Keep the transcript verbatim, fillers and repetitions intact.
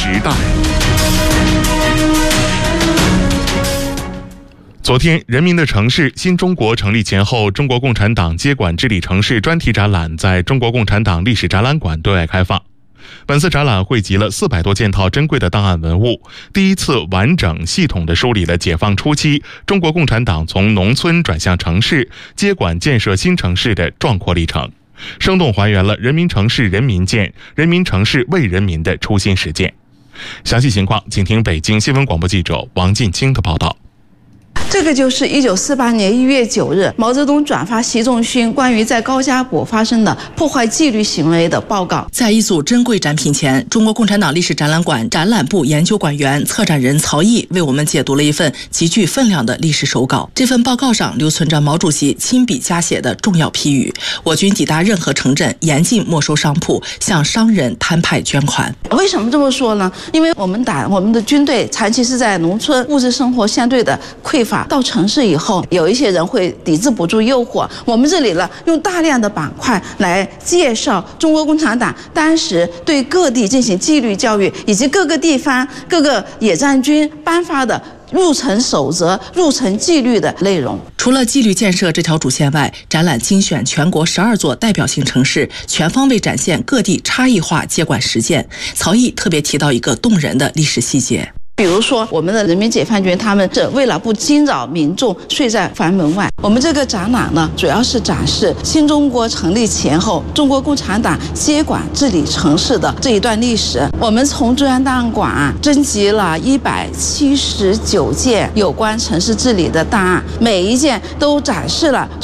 代。昨天，人民的城市新中国成立前后，中国共产党接管治理城市专题展览在中国共产党历史展览馆对外开放。本次展览汇集了四百多件套珍贵的档案文物，第一次完整系统地梳理了解放初期中国共产党从农村转向城市、接管建设新城市的壮阔历程，生动还原了人民城市人民建、人民城市为人民的初心实践。详细情况，请听北京新闻广播记者王进清的报道。 这个就是一九四八年一月九日，毛泽东转发习仲勋关于在高加索发生的破坏纪律行为的报告。 在一组珍贵展品前，中国共产党历史展览馆展览部研究馆员、策展人曹毅为我们解读了一份极具分量的历史手稿。这份报告上留存着毛主席亲笔加写的重要批语：我军抵达任何城镇，严禁没收商铺，向商人摊派捐款。 为什么这么说呢？因为我们党、我们的军队长期是在农村，物质生活相对的匮乏。到城市以后，有一些人会抵制不住诱惑。我们这里呢，用大量的板块来介绍中国共产党当时对各地进行纪律教育，以及各个地方、各个野战军颁发的入城守则、入城纪律的内容。 除了纪律建设这条主线外，展览精选全国十二座代表性城市，全方位展现各地差异化接管实践。曹毅特别提到一个动人的历史细节。 比如说，我们的人民解放军，他们这为了不惊扰民众睡在房门外，我们这个展览呢，主要是展示新中国成立前后中国共产党接管治理城市的这一段历史。我们从中央档案馆征集了一百七十九件有关城市治理的档案，每一件都展示了